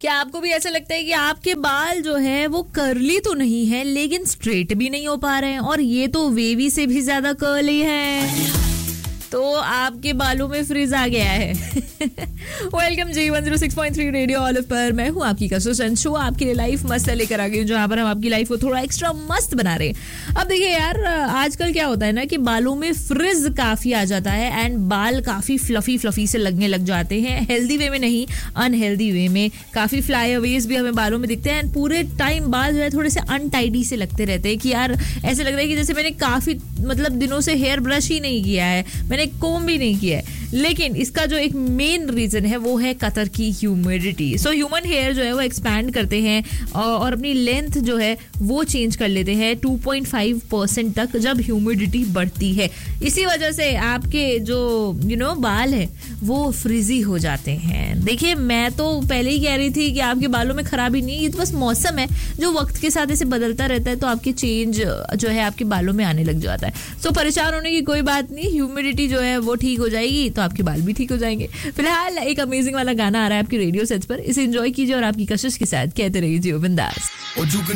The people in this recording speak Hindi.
क्या आपको भी ऐसा लगता है कि आपके बाल जो है वो कर्ली तो नहीं है लेकिन स्ट्रेट भी नहीं हो पा रहे हैं और ये तो वेवी से भी ज्यादा कर्ली है? तो आपके बालों में फ्रिज आ गया है। वेलकम जी 106.3 रेडियो ऑलिव पर। मैं हूँ आपकी कसुसन शो आपके लिए लाइफ मस्त लेकर आ गई हूँ, जहाँ पर हम आपकी लाइफ को थोड़ा एक्स्ट्रा मस्त बना रहे हैं। अब देखिए यार, आजकल क्या होता है ना कि बालों में फ्रिज काफी आ जाता है एंड बाल काफी फ्लफी से लगने लग जाते हैं। हेल्दी वे में नहीं, अनहेल्दी वे में। काफी फ्लाईअवेज भी हमें बालों में दिखते हैं एंड पूरे टाइम बाल जो है थोड़े से अनटाइडी से लगते रहते हैं कि यार ऐसे लग रहा है कि जैसे मैंने काफी दिनों से हेयर ब्रश ही नहीं किया है, मैंने कोम भी नहीं किया है। लेकिन इसका जो एक मेन रीजन है वो है कतर की ह्यूमिडिटी। सो ह्यूमन हेयर जो है वो एक्सपैंड करते हैं और अपनी लेंथ जो है वो चेंज कर लेते हैं 2.5% तक जब ह्यूमिडिटी बढ़ती है। इसी वजह से आपके जो बाल है वो फ्रिजी हो जाते हैं। देखिए, मैं तो पहले ही कह रही थी कि आपके बालों में खराबी नहीं, ये तो बस मौसम है जो वक्त के साथ ऐसे बदलता रहता है, तो आपके चेंज जो है आपके बालों में आने लग जाता है। सो परेशान होने की कोई बात नहीं, ह्यूमिडिटी जो है वो ठीक हो जाएगी तो आपके बाल भी ठीक हो जाएंगे। फिलहाल एक अमेजिंग वाला गाना आ रहा है आपकी रेडियो सेट्स पर, इसे एंजॉय कीजिए और आपकी कशिश के साथ कहते रहिए जियो बिंदास।